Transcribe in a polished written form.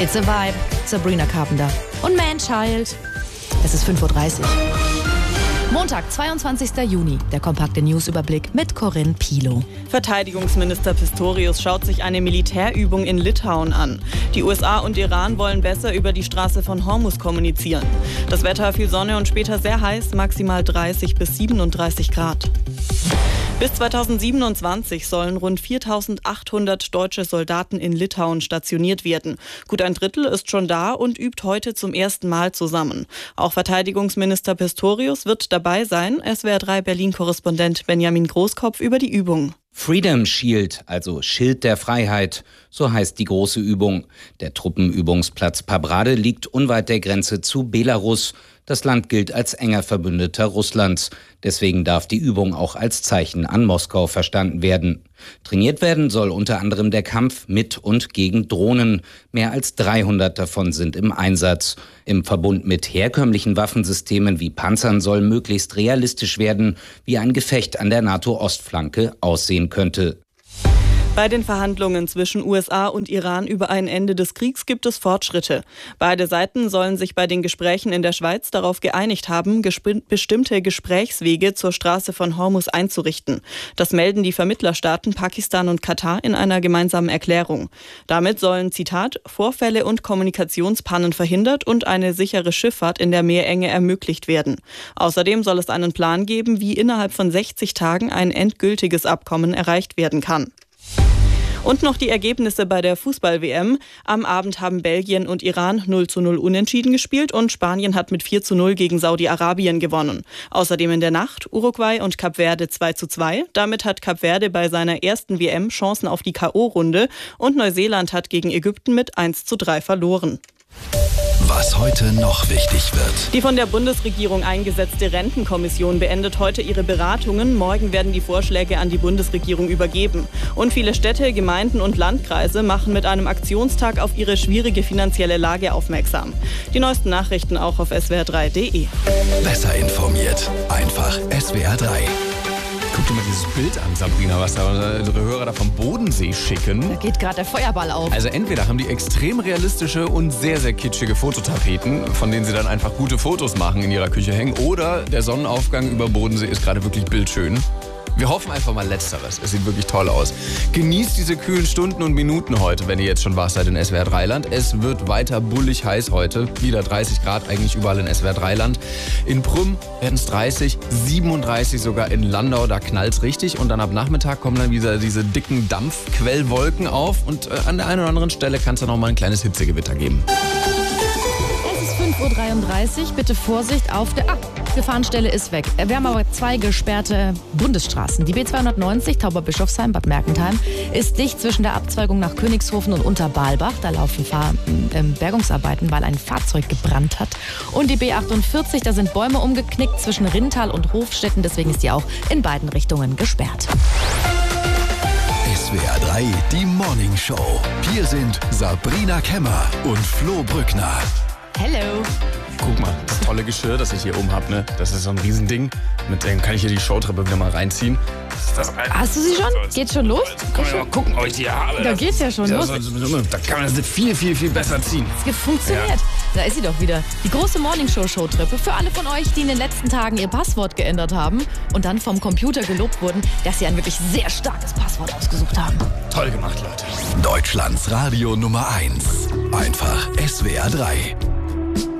It's a Vibe, Sabrina Carpenter und Man-Child. Es ist 5:30 Uhr. Montag, 22. Juni, der kompakte Newsüberblick mit Corinne Pilow. Verteidigungsminister Pistorius schaut sich eine Militärübung in Litauen an. Die USA und Iran wollen besser über die Straße von Hormuz kommunizieren. Das Wetter viel Sonne und später sehr heiß, maximal 30 bis 37 Grad. Bis 2027 sollen rund 4.800 deutsche Soldaten in Litauen stationiert werden. Gut ein Drittel ist schon da und übt heute zum ersten Mal zusammen. Auch Verteidigungsminister Pistorius wird dabei sein. SWR 3 Berlin-Korrespondent Benjamin Großkopf über die Übung. Freedom Shield, also Schild der Freiheit, so heißt die große Übung. Der Truppenübungsplatz Pabrade liegt unweit der Grenze zu Belarus. Das Land gilt als enger Verbündeter Russlands. Deswegen darf die Übung auch als Zeichen an Moskau verstanden werden. Trainiert werden soll unter anderem der Kampf mit und gegen Drohnen. Mehr als 300 davon sind im Einsatz. Im Verbund mit herkömmlichen Waffensystemen wie Panzern soll möglichst realistisch werden, wie ein Gefecht an der NATO-Ostflanke aussehen könnte. Bei den Verhandlungen zwischen USA und Iran über ein Ende des Kriegs gibt es Fortschritte. Beide Seiten sollen sich bei den Gesprächen in der Schweiz darauf geeinigt haben, bestimmte Gesprächswege zur Straße von Hormuz einzurichten. Das melden die Vermittlerstaaten Pakistan und Katar in einer gemeinsamen Erklärung. Damit sollen, Zitat, Vorfälle und Kommunikationspannen verhindert und eine sichere Schifffahrt in der Meerenge ermöglicht werden. Außerdem soll es einen Plan geben, wie innerhalb von 60 Tagen ein endgültiges Abkommen erreicht werden kann. Und noch die Ergebnisse bei der Fußball-WM. Am Abend haben Belgien und Iran 0:0 unentschieden gespielt und Spanien hat mit 4:0 gegen Saudi-Arabien gewonnen. Außerdem in der Nacht Uruguay und Kap Verde 2:2. Damit hat Kap Verde bei seiner ersten WM Chancen auf die K.O.-Runde und Neuseeland hat gegen Ägypten mit 1:3 verloren. Was heute noch wichtig wird. Die von der Bundesregierung eingesetzte Rentenkommission beendet heute ihre Beratungen. Morgen werden die Vorschläge an die Bundesregierung übergeben. Und viele Städte, Gemeinden und Landkreise machen mit einem Aktionstag auf ihre schwierige finanzielle Lage aufmerksam. Die neuesten Nachrichten auch auf swr3.de. Besser informiert. Einfach SWR 3. Guck dir mal dieses Bild an, Sabrina, was da unsere Hörer da vom Bodensee schicken. Da geht gerade der Feuerball auf. Also entweder haben die extrem realistische und sehr, sehr kitschige Fototapeten, von denen sie dann einfach gute Fotos machen, in ihrer Küche hängen, oder der Sonnenaufgang über Bodensee ist gerade wirklich bildschön. Wir hoffen einfach mal Letzteres. Es sieht wirklich toll aus. Genießt diese kühlen Stunden und Minuten heute, wenn ihr jetzt schon wach seid in SWR 3-Land. Es wird weiter bullig heiß heute. Wieder 30 Grad eigentlich überall in SWR 3-Land. In Prüm werden es 30, 37 sogar in Landau. Da knallt's richtig. Und dann ab Nachmittag kommen dann wieder diese dicken Dampfquellwolken auf. Und an der einen oder anderen Stelle kann es dann noch mal ein kleines Hitzegewitter geben. Es ist 5:33 Uhr. Bitte Vorsicht auf der... Gefahrenstelle ist weg. Wir haben aber 2 gesperrte Bundesstraßen. Die B290 Tauberbischofsheim, Bad Mergentheim, ist dicht zwischen der Abzweigung nach Königshofen und Unterbalbach. Da laufen Bergungsarbeiten, weil ein Fahrzeug gebrannt hat. Und die B48, da sind Bäume umgeknickt zwischen Rintal und Hofstetten. Deswegen ist die auch in beiden Richtungen gesperrt. SWR 3, die Morning Show. Hier sind Sabrina Kemmer und Flo Brückner. Hello. Guck mal, das tolle Geschirr, das ich hier oben habe, ne? Das ist so ein Riesending. Mit dem kann ich hier die Showtreppe wieder mal reinziehen. Hast du sie schon? Geht schon los? Kann man ja mal gucken, ob ich die habe. Da geht's ja schon los. Da kann man das viel, viel, viel besser ziehen. Es funktioniert. Ja. Da ist sie doch wieder. Die große Morningshow-Showtreppe. Für alle von euch, die in den letzten Tagen ihr Passwort geändert haben und dann vom Computer gelobt wurden, dass sie ein wirklich sehr starkes Passwort ausgesucht haben. Toll gemacht, Leute. Deutschlands Radio Nummer 1. Einfach SWR 3.